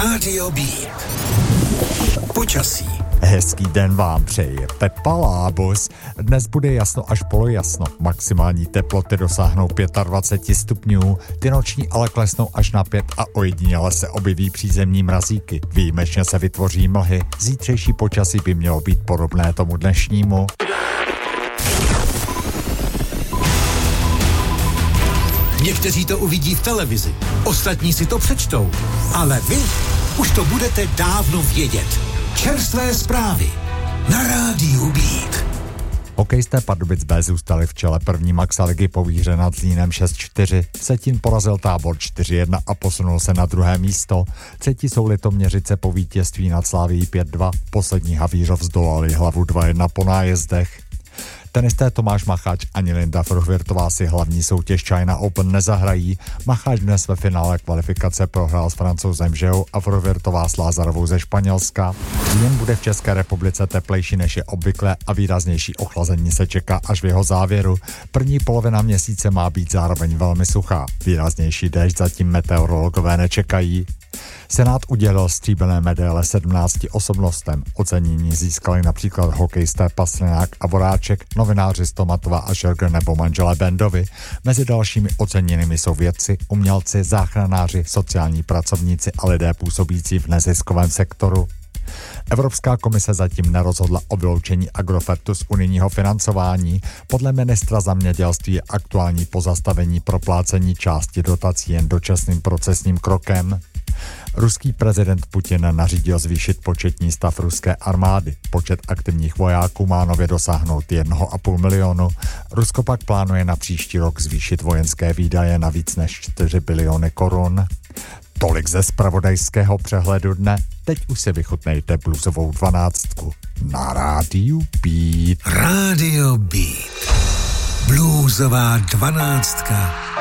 Rádio Beat. Počasí. Hezký den vám přeje Pepa Lábus. Dnes bude jasno až polojasno. Maximální teploty dosáhnou 25 stupňů, ty noční ale klesnou až na 5 a ojediněle se objeví přízemní mrazíky. Výjimečně se vytvoří mlhy. Zítřejší počasí by mělo být podobné tomu dnešnímu. Někteří to uvidí v televizi, ostatní si to přečtou, ale vy už to budete dávno vědět. Čerstvé zprávy na Rádiu Beat. Hokejisté Pardubic B zůstali v čele první maxaligy po výhře nad Zlínem 6-4. Vsetín porazil Tábor 4-1 a posunul se na druhé místo. Třetí jsou Litoměřice po vítězství nad Slavií 5-2. Poslední Havířov zdolali Hlavu 2-1 po nájezdech. Tenisté Tomáš Macháč ani Linda Fruhvirtová si hlavní soutěž China Open nezahrají. Macháč dnes ve finále kvalifikace prohrál s Francouzem Žeou a Fruhvirtová s Lázarovou ze Španělska. Jen bude v České republice teplejší než je obvykle a výraznější ochlazení se čeká až v jeho závěru. První polovina měsíce má být zároveň velmi suchá. Výraznější déšť zatím meteorologové nečekají. Senát udělil stříbrné medaile 17 osobnostem. Ocenění získali například hokejisté Pastrňák a Voráček, novináři Stomatova a Žerger nebo manželé Bendovi. Mezi dalšími oceněnými jsou vědci, umělci, záchranáři, sociální pracovníci a lidé působící v neziskovém sektoru. Evropská komise zatím nerozhodla o vyloučení Agrofertu z unijního financování. Podle ministra zemědělství je aktuální pozastavení proplácení části dotací jen dočasným procesním krokem. Ruský prezident Putin nařídil zvýšit početní stav ruské armády. Počet aktivních vojáků má nově dosáhnout 1,5 milionu. Rusko pak plánuje na příští rok zvýšit vojenské výdaje na víc než 4 biliony korun. Tolik ze zpravodajského přehledu dne. Teď už si vychutnejte bluesovou 12 na Rádiu Beat. Rádio Beat. Bluesová 12.